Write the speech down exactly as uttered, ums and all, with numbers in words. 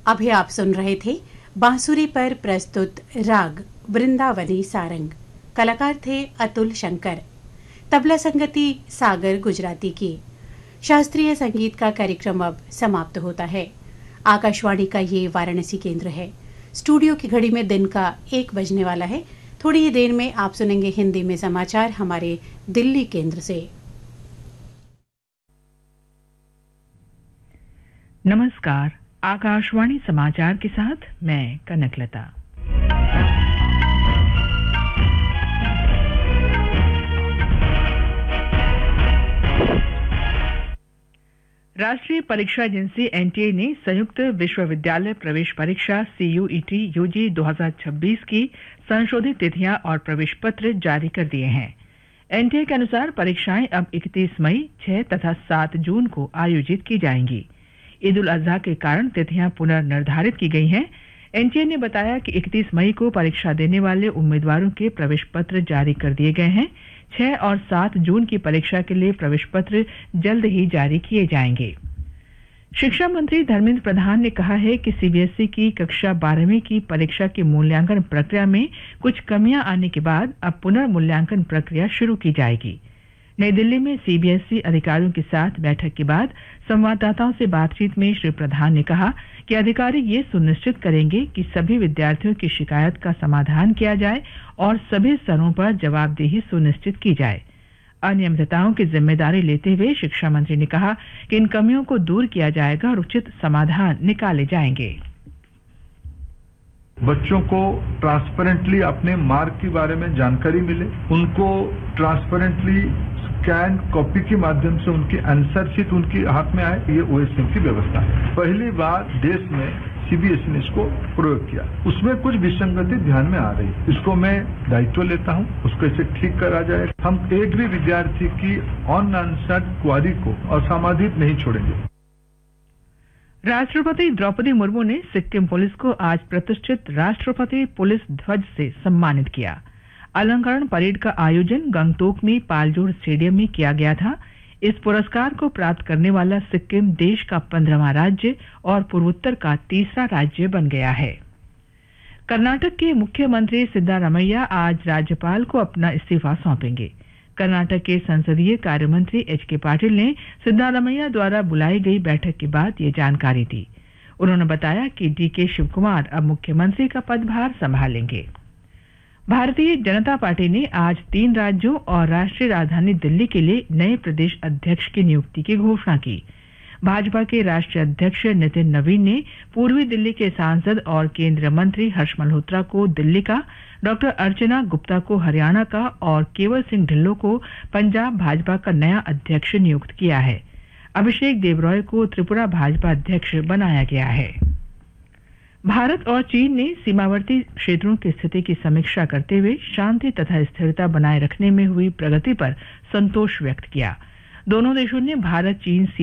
अभी आप सुन रहे थे बांसुरी पर प्रस्तुत राग वृंदावनी सारंग। कलाकार थे अतुल शंकर। तबला संगति सागर गुजराती की। शास्त्रीय संगीत का कार्यक्रम अब समाप्त होता है। आकाशवाणी का ये वाराणसी केंद्र है। स्टूडियो की घड़ी में दिन का एक बजने वाला है। थोड़ी ही देर में आप सुनेंगे हिंदी में समाचार हमारे दिल्ली केंद्र से। नमस्कार, आकाशवाणी समाचार के साथ मैं कनकलता। राष्ट्रीय परीक्षा एजेंसी एनटीए ने संयुक्त विश्वविद्यालय प्रवेश परीक्षा सीयूईटी यूजी दो हज़ार छब्बीस की संशोधित तिथियां और प्रवेश पत्र जारी कर दिए हैं। एनटीए के अनुसार परीक्षाएं अब इकतीस मई, छह तथा सात जून को आयोजित की जाएंगी। ईद उल अजहा के कारण तिथियां पुनर्निर्धारित की गई हैं। एनटीए ने बताया कि इकतीस मई को परीक्षा देने वाले उम्मीदवारों के प्रवेश पत्र जारी कर दिए गए हैं। छह और सात जून की परीक्षा के लिए प्रवेश पत्र जल्द ही जारी किए जाएंगे। शिक्षा मंत्री धर्मेंद्र प्रधान ने कहा है कि सीबीएसई की कक्षा बारहवीं की परीक्षा की मूल्यांकन प्रक्रिया में कुछ कमियां आने के बाद अब पुनर्मूल्यांकन प्रक्रिया शुरू की जाएगी। नई दिल्ली में सीबीएसई अधिकारियों के साथ बैठक के बाद संवाददाताओं से बातचीत में श्री प्रधान ने कहा कि अधिकारी ये सुनिश्चित करेंगे कि सभी विद्यार्थियों की शिकायत का समाधान किया जाए और सभी स्तरों पर जवाबदेही सुनिश्चित की जाए। अनियमितताओं की जिम्मेदारी लेते हुए शिक्षा मंत्री ने कहा कि इन कमियों को दूर किया जाएगा और उचित समाधान निकाले जाएंगे। बच्चों को ट्रांसपेरेंटली अपने मार्क के बारे में जानकारी मिले, उनको ट्रांसपेरेंटली स्कैन कॉपी के माध्यम से उनकी आंसर शीट उनके हाथ में आए, ये ओएसएम की व्यवस्था है। पहली बार देश में सीबीएसई ने इसको प्रयोग किया, उसमें कुछ विसंगति ध्यान में आ रही, इसको मैं दायित्व लेता हूं, उसको इसे ठीक करा जाए। हम एक भी विद्यार्थी की अनआंसर्ड क्वारी को असमाधित नहीं छोड़ेंगे। राष्ट्रपति द्रौपदी मुर्मू ने सिक्किम पुलिस को आज प्रतिष्ठित राष्ट्रपति पुलिस ध्वज से सम्मानित किया। अलंकरण परेड का आयोजन गंगटोक में पालजोर स्टेडियम में किया गया था। इस पुरस्कार को प्राप्त करने वाला सिक्किम देश का पंद्रहवां राज्य और पूर्वोत्तर का तीसरा राज्य बन गया है। कर्नाटक के मुख्यमंत्री सिद्धारमैया आज राज्यपाल को अपना इस्तीफा सौंपेंगे। कर्नाटक के संसदीय कार्य मंत्री एच के पाटिल ने सिद्धारमैया द्वारा बुलाई गई बैठक के बाद ये जानकारी दी। उन्होंने बताया कि डी के शिवकुमार अब मुख्यमंत्री का पदभार संभालेंगे। भारतीय जनता पार्टी ने आज तीन राज्यों और राष्ट्रीय राजधानी दिल्ली के लिए नए प्रदेश अध्यक्ष की नियुक्ति की घोषणा की। भाजपा के राष्ट्रीय अध्यक्ष नितिन नवीन ने पूर्वी दिल्ली के सांसद और केंद्रीय मंत्री हर्ष मल्होत्रा को दिल्ली का, डॉक्टर अर्चना गुप्ता को हरियाणा का और केवल सिंह ढिल्लों को पंजाब भाजपा का नया अध्यक्ष नियुक्त किया है। अभिषेक देवरॉय को त्रिपुरा भाजपा अध्यक्ष बनाया गया है। भारत और चीन ने सीमावर्ती क्षेत्रों की स्थिति की समीक्षा करते हुए शांति तथा स्थिरता बनाए रखने में हुई प्रगति पर संतोष व्यक्त किया। दोनों देशों ने भारत चीन